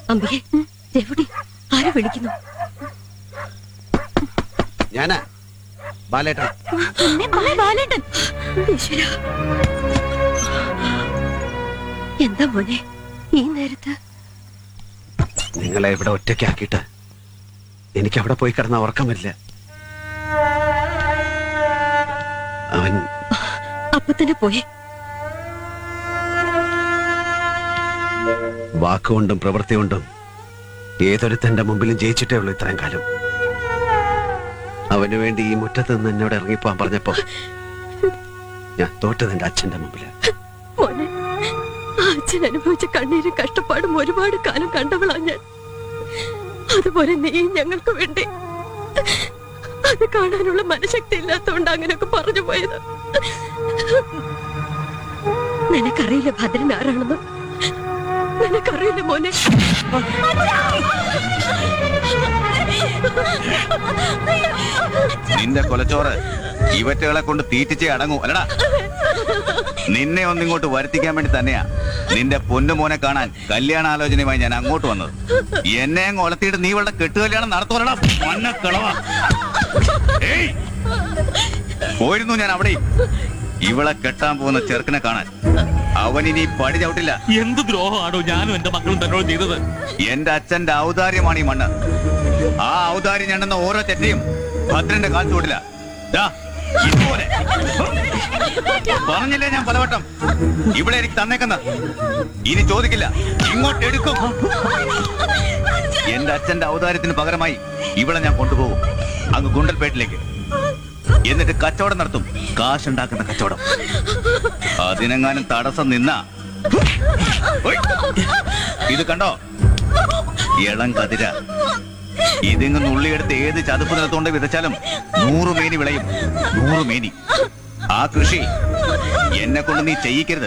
അമ്പികെ, എവിടെ? ആരെ വിളിക്കുന്നു? ഞാനാ ബാലേട്ടൻ. ബാലേട്ടൻ. ഈശ്വരാ. എന്താ മോനെ ഈ നേരത്ത്? നിങ്ങളെ ഇവിടെ ഒറ്റയ്ക്കാക്കിയിട്ട് എനിക്ക് അവിടെ പോയി കിടന്ന ഉറക്കം വരില്ല. അവൻ അപ്പൊ തന്നെ പോയി. വാക്കുകൊണ്ടും പ്രവൃത്തി കൊണ്ടും ഏതൊരുത്തന്റെ മുമ്പിലും ജയിച്ചിട്ടേ ഉള്ളൂ ഇത്രയും കാലം. അവന് വേണ്ടി ഈ മുറ്റത്ത് നിന്ന് എന്നോട് ഇറങ്ങിപ്പോവാൻ പറഞ്ഞപ്പോ ഞാൻ തോറ്റത് എന്റെ അച്ഛന്റെ മുമ്പില്. മോനെ, അച്ഛൻ അനുഭവിച്ച കണ്ണീരും കഷ്ടപ്പാടും ഒരുപാട് കാലം കണ്ടവളാ ഞാൻ. അതുപോലെ നീ ഞങ്ങൾക്ക് വേണ്ടി. അത് കാണാനുള്ള മനഃശക്തി ഇല്ലാത്തതുകൊണ്ട് അങ്ങനെയൊക്കെ പറഞ്ഞു പോയത്. നിനക്കറിയില്ല ഭദ്രൻ ആരാണെന്ന്. നിനക്കറിയില്ല മോനെ. നിന്റെ കൊലച്ചോറ് ഇവറ്റകളെ കൊണ്ട് തീറ്റിച്ചേ അടങ്ങൂ അല്ലടാ. നിന്നെ ഒന്നിങ്ങോട്ട് വരുത്തിക്കാൻ വേണ്ടി തന്നെയാ നിന്റെ പൊന്നുമോനെ കാണാൻ കല്യാണാലോചനയുമായി ഞാൻ അങ്ങോട്ട് വന്നത്. എന്നെ അങ്ങ് ഒലത്തിയിട്ട് നീ ഇവളുടെ കെട്ടുകല്യാണം നടത്തുവല്ലടാ മണ്ണക്കളവാ. പോയിരുന്നു ഞാൻ അവിടെ ഇവളെ കെട്ടാൻ പോകുന്ന ചെറുക്കനെ കാണാൻ. അവനിനി പടി ചവിട്ടില്ല. എന്ത് ദ്രോഹമാണോ ഞാനും എന്റെ മക്കളും തന്നോട് ചെയ്തത്? എന്റെ അച്ഛന്റെ ഔദാര്യമാണ് ഈ മണ്ണ്. ആ ഔദാര്യം ഞണ്ടെന്ന ഓരോ തെറ്റയും ഭദ്രന്റെ കാൽ ചൂടില്ല. ഇതുപോലെ പറഞ്ഞില്ലേ ഞാൻ പലവട്ടം, ഇവിടെ എനിക്ക് തന്നേക്കുന്ന ഇനി ചോദിക്കില്ല, ഇങ്ങോട്ട് എടുക്കും. എന്റെ അച്ഛന്റെ ഔദാര്യത്തിന് പകരമായി ഇവിടെ ഞാൻ കൊണ്ടുപോകും അങ്ങ് ഗുണ്ടൽപേട്ടിലേക്ക്. എന്നിട്ട് കച്ചവടം നടത്തും, കാശുണ്ടാക്കുന്ന കച്ചവടം. അതിനെങ്ങാനും തടസ്സം നിന്നാ ഇത് കണ്ടോ, ഇളം കതിര. ഇതിങ്ങ് നുള്ളിയെടുത്ത് ഏത് ചതുപ്പ് നിലത്തോണ്ട് വിതച്ചാലും 100 മേനി വിളയും. 100 മേനി. ആ കൃഷി എന്നെ കൊണ്ട് നീ ചെയ്യിക്കരുത്.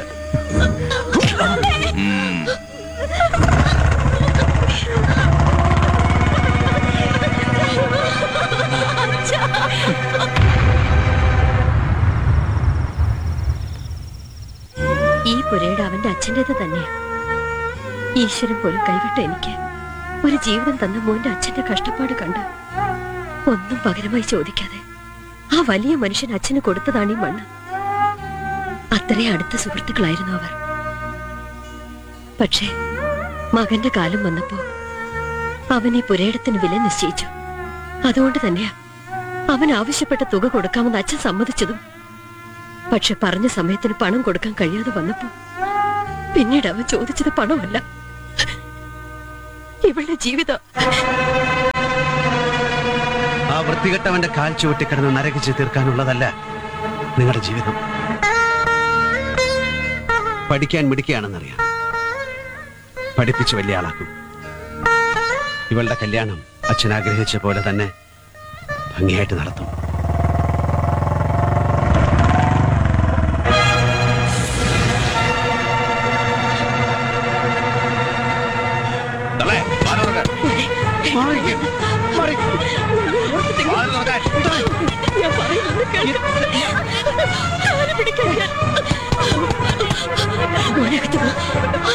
ഈ പുരയുടെ അവന്റെ അച്ഛൻ്റെത് തന്നെയാ. ഈശ്വരൻ പോലും കൈവിട്ട എനിക്ക് ഒരു ജീവിതം തന്ന മോന്റെ അച്ഛന്റെ കഷ്ടപ്പാട് കണ്ട് ഒന്നും പകരമായി ചോദിക്കാതെ ആ വലിയ മനുഷ്യൻ അച്ഛന് കൊടുത്തതാണ് ഈ മണ്ണ്. അത്രയും അടുത്ത സുഹൃത്തുക്കളായിരുന്നു അവർ. പക്ഷേ മകന്റെ കാലം വന്നപ്പോ അവൻ ഈ പുരയിടത്തിന് വില നിശ്ചയിച്ചു. അതുകൊണ്ട് തന്നെയാ അവൻ ആവശ്യപ്പെട്ട തുക കൊടുക്കാമെന്ന് അച്ഛൻ സമ്മതിച്ചതും. പക്ഷെ പറഞ്ഞ സമയത്തിന് പണം കൊടുക്കാൻ കഴിയാതെ വന്നപ്പോ പിന്നീട് അവൻ ചോദിച്ചത് പണമല്ല, ഇവളുടെ ജീവിതം. ആ വൃത്തികെട്ടവന്റെ കാൽ ചുവട്ടിക്കിടന്ന് നരകിച്ച് തീർക്കാനുള്ളതല്ല നിങ്ങളുടെ ജീവിതം. പഠിക്കാൻ മിടുക്കിയാണെന്നറിയാം, പഠിപ്പിച്ച് വലിയ ആളാക്കും. ഇവളുടെ കല്യാണം അച്ഛൻ ആഗ്രഹിച്ച പോലെ തന്നെ ഭംഗിയായിട്ട് നടത്തും. ഞാൻ പറയുന്നത് കേൾക്കാൻ